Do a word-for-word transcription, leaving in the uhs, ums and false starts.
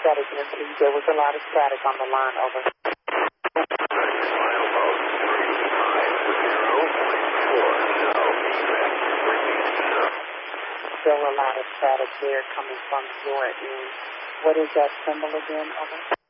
that again, please? There was a lot of static on the line. Over. Still a lot of static there coming from your end. What is that symbol again? Over.